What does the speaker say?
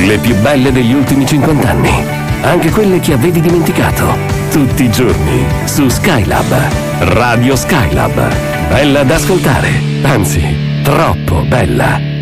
Le più belle degli ultimi 50 anni. Anche quelle che avevi dimenticato. Tutti i giorni su Skylab. Radio Skylab. Bella da ascoltare. Anzi, troppo bella.